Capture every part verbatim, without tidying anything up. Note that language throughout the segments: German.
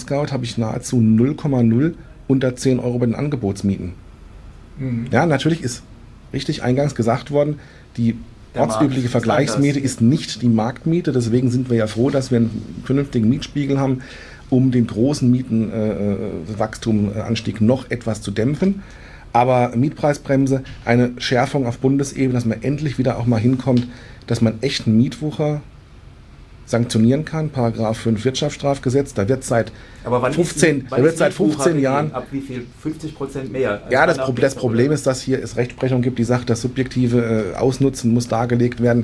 ImmoScout habe ich nahezu null Komma null unter zehn Euro bei den Angebotsmieten. Mhm. Ja, natürlich ist richtig eingangs gesagt worden, die Der ortsübliche Markt Vergleichsmiete ist, ist nicht die Marktmiete. Deswegen sind wir ja froh, dass wir einen vernünftigen Mietspiegel haben, um den großen Mietenwachstumanstieg äh, noch etwas zu dämpfen. Aber Mietpreisbremse, eine Schärfung auf Bundesebene, dass man endlich wieder auch mal hinkommt, dass man echten Mietwucher sanktionieren kann. Paragraph fünf Wirtschaftsstrafgesetz, da wird seit fünfzehn, da wird seit fünfzehn Jahren... Ab wie viel? fünfzig Prozent mehr? Ja, das, Pro- das Problem ist, dass hier es Rechtsprechung gibt, die sagt, das subjektive äh, Ausnutzen muss dargelegt werden.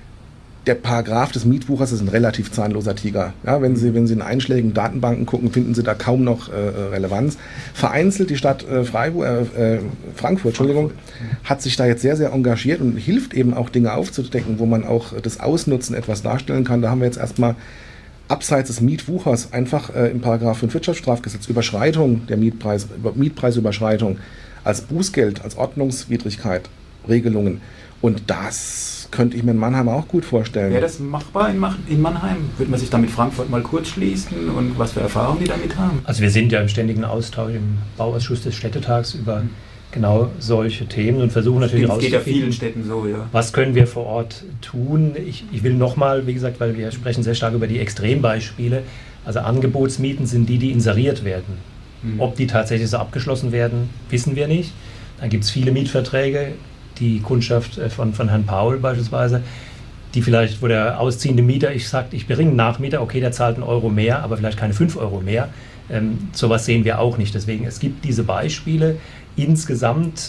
Der Paragraph des Mietwuchers ist ein relativ zahnloser Tiger. Ja, wenn Sie, wenn Sie in einschlägigen Datenbanken gucken, finden Sie da kaum noch äh, Relevanz. Vereinzelt die Stadt äh, Freiburg, äh, Frankfurt, Entschuldigung, hat sich da jetzt sehr, sehr engagiert und hilft eben auch Dinge aufzudecken, wo man auch das Ausnutzen etwas darstellen kann. Da haben wir jetzt erstmal abseits des Mietwuchers einfach äh, im Paragraph fünf Wirtschaftsstrafgesetz Überschreitung der Mietpreis, Mietpreisüberschreitung als Bußgeld, als Ordnungswidrigkeit Regelungen. Und das könnte ich mir in Mannheim auch gut vorstellen. Wäre das machbar in Mannheim? Würde man sich da mit Frankfurt mal kurz schließen und was für Erfahrungen die damit haben? Also wir sind ja im ständigen Austausch im Bauausschuss des Städtetags über mhm. genau solche Themen und versuchen natürlich herauszufinden. Das geht ja vielen Städten so, ja. Was können wir vor Ort tun? Ich, ich will nochmal, wie gesagt, weil wir sprechen sehr stark über die Extrembeispiele, also Angebotsmieten sind die, die inseriert werden. Mhm. Ob die tatsächlich so abgeschlossen werden, wissen wir nicht. Dann gibt es viele Mietverträge, die Kundschaft von, von Herrn Paul beispielsweise, die vielleicht, wo der ausziehende Mieter, ich sage, ich bringe einen Nachmieter, okay, der zahlt einen Euro mehr, aber vielleicht keine fünf Euro mehr. Ähm, sowas sehen wir auch nicht. Deswegen, es gibt diese Beispiele. Insgesamt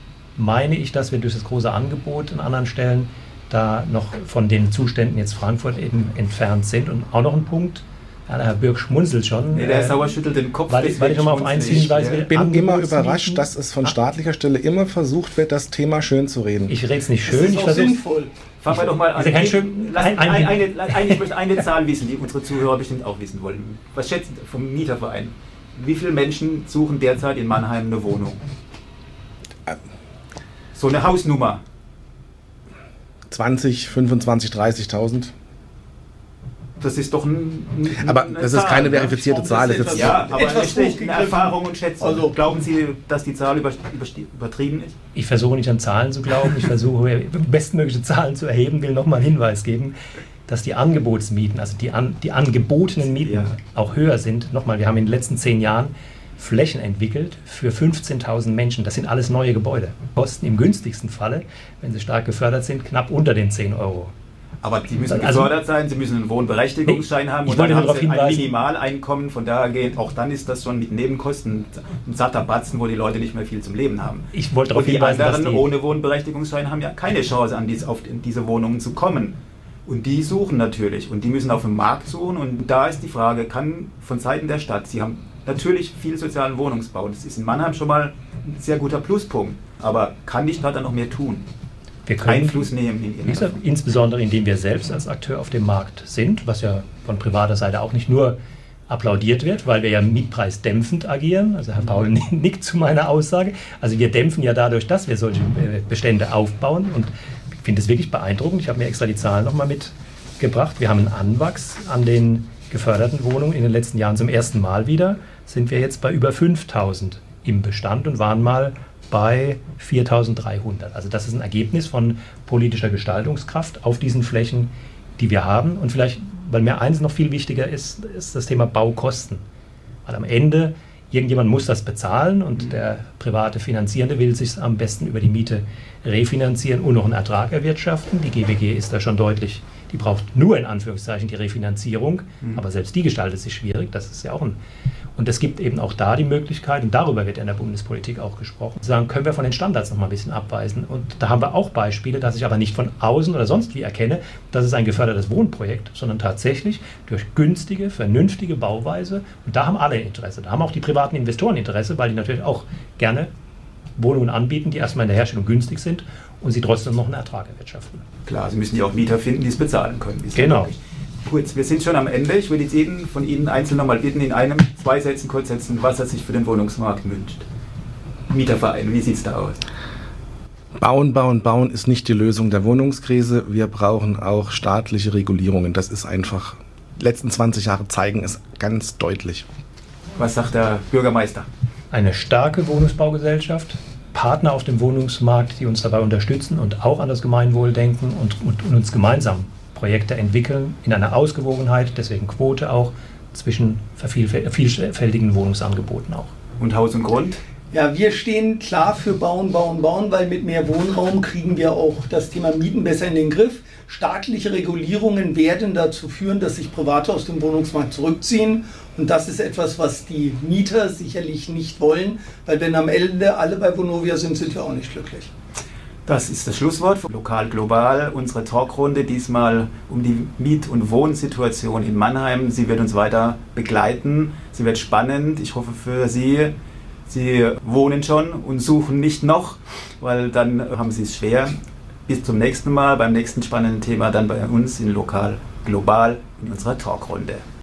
meine ich, dass wir durch das große Angebot an anderen Stellen da noch von den Zuständen jetzt Frankfurt eben entfernt sind. Und auch noch ein Punkt, ja, der Herr Bürg schmunzelt schon. Nee, der äh, Sauer schüttelt den Kopf. Weil, weil ich nochmal auf eins hinweise. Ich bin immer überrascht, dass es von staatlicher Stelle immer versucht wird, das Thema schön zu reden. Ich rede es nicht schön. Das ist ich auch sinnvoll. Fangen wir doch mal an. Kein schön, Lass, ein, ein, eine, eine, ich möchte eine Zahl wissen, die unsere Zuhörer bestimmt auch wissen wollen. Was schätzen Sie vom Mieterverein? Wie viele Menschen suchen derzeit in Mannheim eine Wohnung? So eine Hausnummer. zwanzig, fünfundzwanzig, dreißigtausend. Das ist doch ein, ein aber das ist keine verifizierte Zahl. Das ist ja, aber etwas eine Erfahrung und Schätzung. Also glauben Sie, dass die Zahl über, übertrieben ist? Ich versuche nicht an Zahlen zu glauben. Ich versuche bestmögliche Zahlen zu erheben. Will nochmal einen Hinweis geben, dass die Angebotsmieten, also die, an, die angebotenen Mieten ja. auch höher sind. Nochmal, wir haben in den letzten zehn Jahren Flächen entwickelt für fünfzehntausend Menschen. Das sind alles neue Gebäude. Kosten im günstigsten Falle, wenn sie stark gefördert sind, knapp unter den zehn Euro. Aber die müssen also, gefördert sein, sie müssen einen Wohnberechtigungsschein nee, haben und dann haben sie ein Minimaleinkommen, von daher geht, auch dann ist das schon mit Nebenkosten ein satter Batzen, wo die Leute nicht mehr viel zum Leben haben. Ich wollte darauf und die hinweisen, anderen dass die ohne Wohnberechtigungsschein haben ja keine Chance, an dies, auf diese Wohnungen zu kommen. Und die suchen natürlich und die müssen auf dem Markt suchen und da ist die Frage, kann von Seiten der Stadt, sie haben natürlich viel sozialen Wohnungsbau, das ist in Mannheim schon mal ein sehr guter Pluspunkt, aber kann die Stadt da noch mehr tun? Wir können Einfluss nehmen in wie gesagt, insbesondere indem wir selbst als Akteur auf dem Markt sind, was ja von privater Seite auch nicht nur applaudiert wird, weil wir ja mietpreisdämpfend agieren. Also Herr Paul nickt zu meiner Aussage. Also wir dämpfen ja dadurch, dass wir solche Bestände aufbauen und ich finde es wirklich beeindruckend. Ich habe mir extra die Zahlen nochmal mitgebracht. Wir haben einen Anwachs an den geförderten Wohnungen in den letzten Jahren zum ersten Mal wieder. Sind wir jetzt bei über fünftausend im Bestand und waren mal bei viertausenddreihundert. Also das ist ein Ergebnis von politischer Gestaltungskraft auf diesen Flächen, die wir haben. Und vielleicht, weil mir eins noch viel wichtiger ist, ist das Thema Baukosten. Weil am Ende, irgendjemand muss das bezahlen und mhm. der private Finanzierende will sich am besten über die Miete refinanzieren und noch einen Ertrag erwirtschaften. Die G W G ist da schon deutlich, die braucht nur in Anführungszeichen die Refinanzierung, mhm. aber selbst die gestaltet sich schwierig. Das ist ja auch ein Und es gibt eben auch da die Möglichkeit, und darüber wird in der Bundespolitik auch gesprochen, zu sagen, können wir von den Standards noch mal ein bisschen abweisen. Und da haben wir auch Beispiele, dass ich aber nicht von außen oder sonst wie erkenne, das ist ein gefördertes Wohnprojekt, sondern tatsächlich durch günstige, vernünftige Bauweise. Und da haben alle Interesse. Da haben auch die privaten Investoren Interesse, weil die natürlich auch gerne Wohnungen anbieten, die erstmal in der Herstellung günstig sind und sie trotzdem noch einen Ertrag erwirtschaften. Klar, sie müssen ja auch Mieter finden, die es bezahlen können. Genau. Gut, wir sind schon am Ende. Ich würde jetzt jeden von Ihnen einzeln nochmal bitten, in einem, zwei Sätzen kurz setzen, was er sich für den Wohnungsmarkt wünscht. Mieterverein, wie sieht es da aus? Bauen, bauen, bauen ist nicht die Lösung der Wohnungskrise. Wir brauchen auch staatliche Regulierungen. Das ist einfach, die letzten zwanzig Jahre zeigen es ganz deutlich. Was sagt der Bürgermeister? Eine starke Wohnungsbaugesellschaft, Partner auf dem Wohnungsmarkt, die uns dabei unterstützen und auch an das Gemeinwohl denken und, und, und uns gemeinsam Projekte entwickeln in einer Ausgewogenheit, deswegen Quote auch, zwischen vielfältigen Wohnungsangeboten auch. Und Haus und Grund? Ja, wir stehen klar für Bauen, Bauen, Bauen, weil mit mehr Wohnraum kriegen wir auch das Thema Mieten besser in den Griff. Staatliche Regulierungen werden dazu führen, dass sich Private aus dem Wohnungsmarkt zurückziehen. Und das ist etwas, was die Mieter sicherlich nicht wollen, weil wenn am Ende alle bei Vonovia sind, sind wir auch nicht glücklich. Das ist das Schlusswort für Lokal Global, unsere Talkrunde diesmal um die Miet- und Wohnsituation in Mannheim. Sie wird uns weiter begleiten, sie wird spannend. Ich hoffe für Sie, Sie wohnen schon und suchen nicht noch, weil dann haben Sie es schwer. Bis zum nächsten Mal, beim nächsten spannenden Thema, dann bei uns in Lokal Global in unserer Talkrunde.